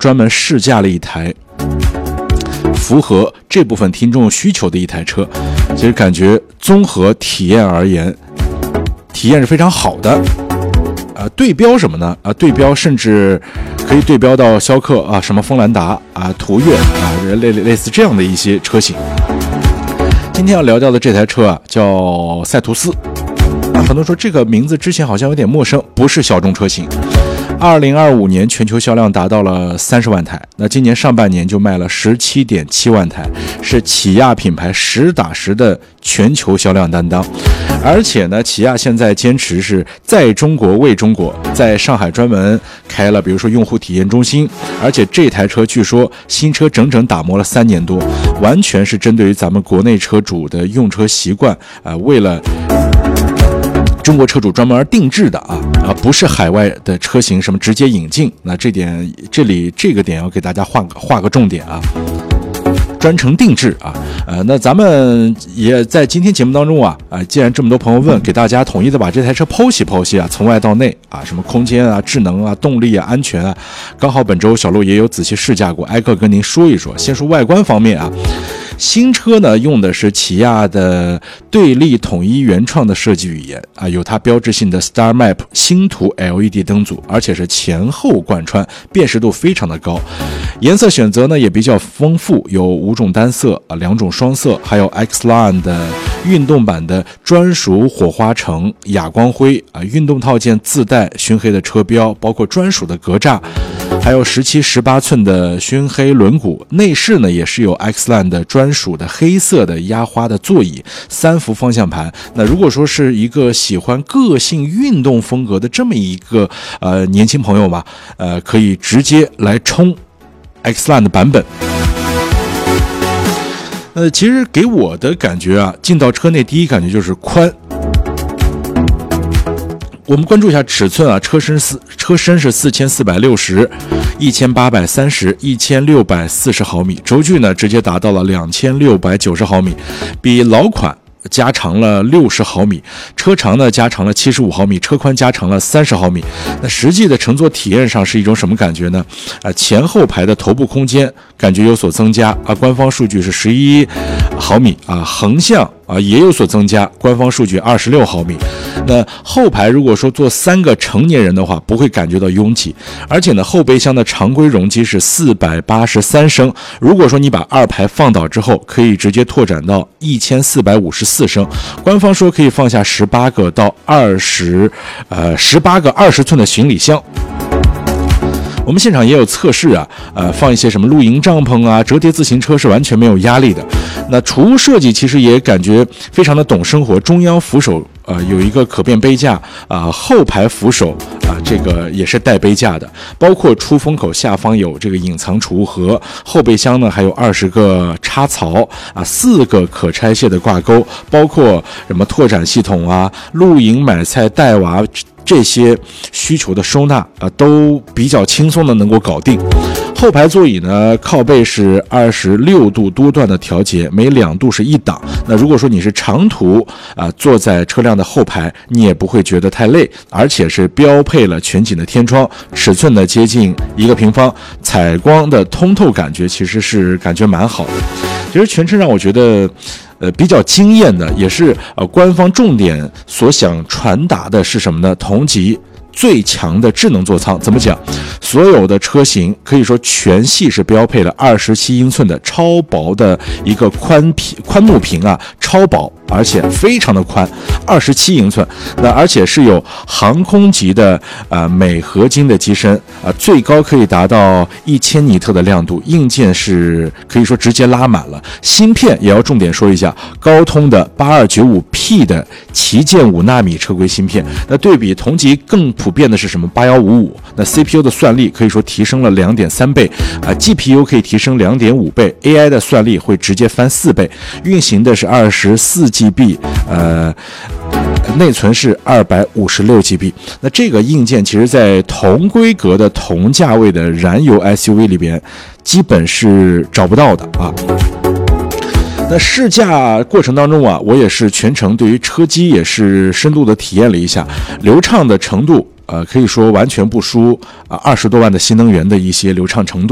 专门试驾了一台符合这部分听众需求的一台车，其实感觉综合体验而言，体验是非常好的。对标什么呢？对标甚至可以对标到逍客啊，什么锋兰达啊、途岳啊，类似这样的一些车型。今天要聊到的这台车啊，叫赛图斯。很多人说这个名字之前好像有点陌生，不是小众车型。2025年全球销量达到了30万台，那今年上半年就卖了17.7万台，是起亚品牌实打实的全球销量担当。而且呢，起亚现在坚持是在中国为中国，在上海专门开了比如说用户体验中心，而且这台车据说新车整整打磨了3年多，完全是针对于咱们国内车主的用车习惯，为了中国车主专门而定制的不是海外的车型什么直接引进。那这个点要给大家画个重点专程定制那咱们也在今天节目当中既然这么多朋友问，给大家统一的把这台车剖析从外到内什么空间智能动力安全刚好本周小路也有仔细试驾过，挨个跟您说一说。先说外观方面新车呢用的是起亚的对立统一原创的设计语言有它标志性的 Star Map 星图 LED 灯组，而且是前后贯穿，辨识度非常的高。颜色选择呢也比较丰富，有5种单色2种双色，还有 X-Line 的运动版的专属火花橙、哑光灰运动套件自带熏黑的车标，包括专属的格栅，还有17、18寸的熏黑轮毂。内饰呢也是有 X-Line 的专属的黑色的压花的座椅，3幅方向盘。那如果说是一个喜欢个性运动风格的这么一个年轻朋友吧，可以直接来冲 X-Line 的版本。其实给我的感觉进到车内第一感觉就是宽。我们关注一下尺寸车身是4460、1830、1640毫米，轴距呢直接达到了2690毫米，比老款加长了60毫米，车长呢加长了75毫米，车宽加长了30毫米。那实际的乘坐体验上是一种什么感觉呢？前后排的头部空间感觉有所增加官方数据是11毫米横向也有所增加，官方数据26毫米。那后排如果说坐3个成年人的话，不会感觉到拥挤，而且呢后备箱的常规容积是483升，如果说你把2排放倒之后，可以直接拓展到1454升。官方说可以放下18个20寸的行李箱。我们现场也有测试放一些什么露营帐篷折叠自行车是完全没有压力的。那储物设计其实也感觉非常的懂生活，中央扶手有一个可变杯架后排扶手这个也是带杯架的，包括出风口下方有这个隐藏储物盒，后备箱呢还有20个插槽4个可拆卸的挂钩，包括什么拓展系统露营买菜带娃这些需求的收纳都比较轻松的能够搞定。后排座椅呢靠背是26度多段的调节，每2度是1档。那如果说你是长途坐在车辆的后排，你也不会觉得太累，而且是标配了全景的天窗，尺寸呢接近1个平方，采光的通透感觉其实是感觉蛮好的。其实全车让我觉得比较惊艳的，也是官方重点所想传达的是什么呢？同级最强的智能座舱。怎么讲？所有的车型可以说全系是标配了27英寸的超薄的一个宽幕屏超薄，而且非常的宽，27英寸。那而且是有航空级的镁合金的机身最高可以达到1000尼特的亮度，硬件是可以说直接拉满了。芯片也要重点说一下，高通的 8295P 的旗舰5纳米车规芯片。那对比同级更普遍的是什么8155，那 CPU 的算力可以说提升了2.3倍GPU 可以提升2.5倍， AI 的算力会直接翻4倍，运行的是24GB，内存是256GB。那这个硬件其实在同规格的同价位的燃油 SUV 里边基本是找不到的那试驾过程当中我也是全程对于车机也是深度的体验了一下，流畅的程度可以说完全不输20多万的新能源的一些流畅程度。